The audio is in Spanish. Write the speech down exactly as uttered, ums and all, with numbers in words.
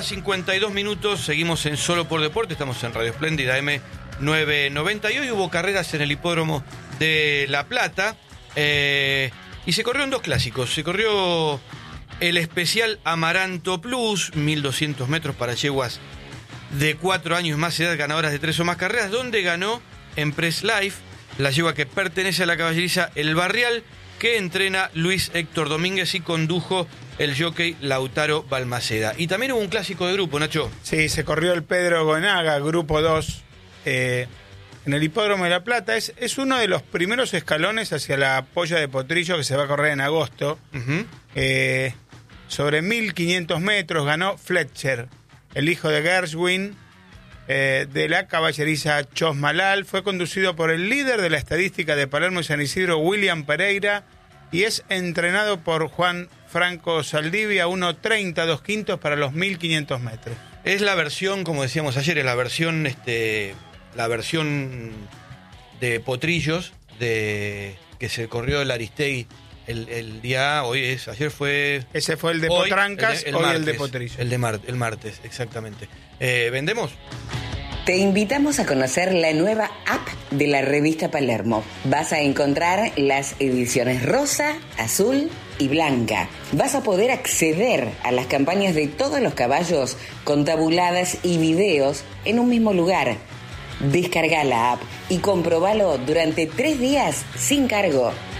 horas cincuenta y dos minutos, seguimos en Solo por Deporte, estamos en Radio Espléndida eme novecientos noventa y hoy hubo carreras en el hipódromo de La Plata eh, y se corrió en dos clásicos. Se corrió el especial Amaranto Plus, mil doscientos metros para yeguas de cuatro años más edad, ganadoras de tres o más carreras, donde ganó Empress Life, la yegua que pertenece a la caballeriza El Barrial, que entrena Luis Héctor Domínguez y condujo el jockey Lautaro Balmaceda. Y también hubo un clásico de grupo, Nacho. Sí, se corrió el Pedro Gonaga, grupo dos, eh, en el Hipódromo de La Plata. Es, es uno de los primeros escalones hacia la Polla de Potrillo, que se va a correr en agosto. Uh-huh. Eh, sobre mil quinientos metros ganó Fletcher, el hijo de Gershwin, eh, de la caballeriza Chos Malal. Fue conducido por el líder de la estadística de Palermo y San Isidro, William Pereira, y es entrenado por Juan Franco Saldivia, uno treinta, dos quintos para los mil quinientos metros. Es la versión, como decíamos ayer, es la versión, este, la versión de Potrillos de que se corrió el Aristegui el, el día, hoy es, ayer fue... Ese fue el de hoy, Potrancas, el, el hoy martes, el de Potrillos. El de mar, el martes, exactamente. Eh, ¿Vendemos? Te invitamos a conocer la nueva app de la revista Palermo. Vas a encontrar las ediciones rosa, azul y blanca. Vas a poder acceder a las campañas de todos los caballos con tabuladas y videos en un mismo lugar. Descarga la app y comprobalo durante tres días sin cargo.